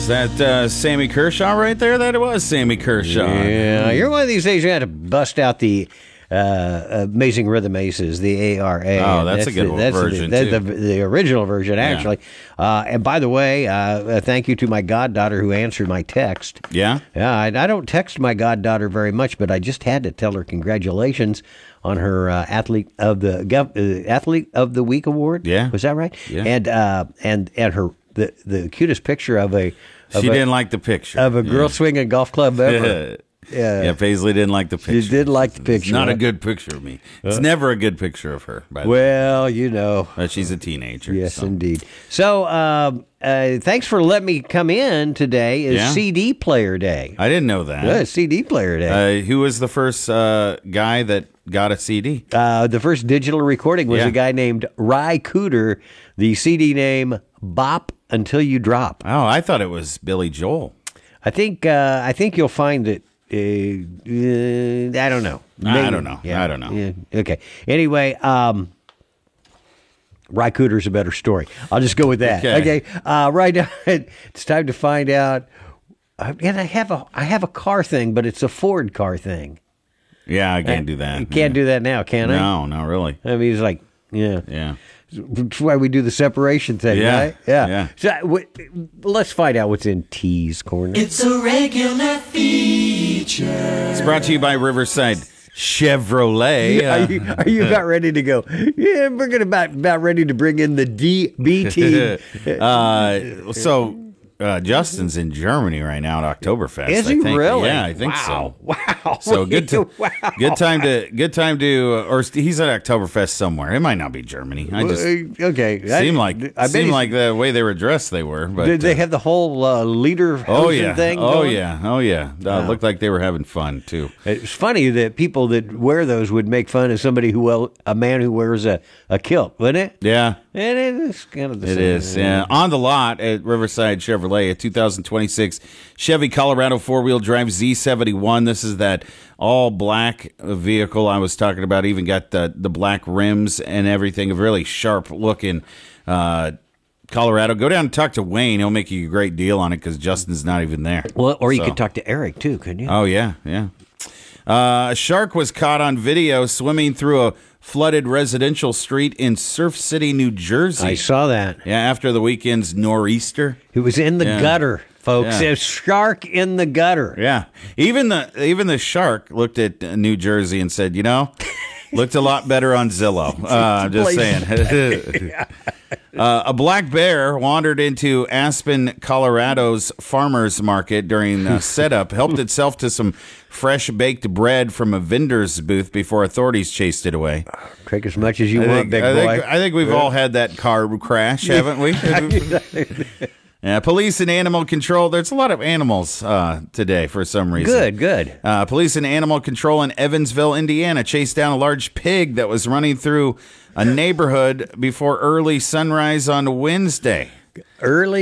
Is that Sammy Kershaw right there? That it was Sammy Kershaw. Yeah, you're one of these days you had to bust out the Amazing Rhythm Aces, the ARA. Oh, that's a good version, too. The original version, actually. And by the way, thank you to my goddaughter who answered my text. Yeah? Yeah, I don't text my goddaughter very much, but I just had to tell her congratulations on her Athlete of the Week award. Yeah. Was that right? Yeah. And her the cutest picture of a didn't like the picture. of a girl swinging golf club ever. Yeah, Paisley didn't like the picture. She did like the picture. It's not a good picture of me. It's never a good picture of her, by the way. Well, you know. But she's a teenager. Yes, so. indeed. So, thanks for letting me come in today. Is CD Player Day. I didn't know that. Yeah, CD Player Day. Who was the first guy that got a CD? The first digital recording was Yeah. a guy named Ry Cooder. The CD name, Bop Until You Drop. Oh, I thought it was Billy Joel. I think you'll find that. I don't know. I don't know. Yeah. I don't know. Yeah. Okay. Anyway, Ry Cooder's a better story. I'll just go with that. Okay. Right now, it's time to find out. And I have a car thing, but it's a Ford car thing. Yeah, I can't do that. You can't do that now, can I? No, not really. I mean, it's like, yeah. Yeah. That's why we do the separation thing, Yeah, right? Yeah. yeah. So, let's find out what's in T's corner. It's a regular feature. It's brought to you by Riverside Chevrolet. Are you about ready to go? Yeah, we're gonna about ready to bring in the DBT. Justin's in Germany right now at Oktoberfest. Is I he think. really? Yeah, I think so. Wow. So good Wow. good time to, or he's at Oktoberfest somewhere. It might not be Germany. I just okay. seemed like the way they were dressed they were. But did they have the whole leader thing? Oh going? yeah. Looked like they were having fun too. It's funny that people that wear those would make fun of somebody a man who wears a kilt, wouldn't it? Yeah. And it's kind of the same. It is. Yeah. On the lot at Riverside Chevrolet, a 2026 Chevy Colorado four-wheel drive Z71. This is that all-black vehicle I was talking about. Even got the black rims and everything. A really sharp-looking Colorado. Go down and talk to Wayne. He'll make you a great deal on it because Justin's not even there. Well, or you could talk to Eric, too, couldn't you? Oh, yeah. A shark was caught on video swimming through a flooded residential street in Surf City, New Jersey. I saw that. Yeah, after the weekend's nor'easter. It was in the gutter, folks. Yeah. A shark in the gutter. Yeah, even the shark looked at New Jersey and said, looked a lot better on Zillow. I'm just saying. A black bear wandered into Aspen, Colorado's farmers market during setup, helped itself to some fresh baked bread from a vendor's booth before authorities chased it away. Take as much as you want, big boy. I think we've all had that car crash, haven't we? Yeah, police and animal control. There's a lot of animals today for some reason. Good. Police and animal control in Evansville, Indiana, chased down a large pig that was running through a neighborhood before early sunrise on Wednesday. Early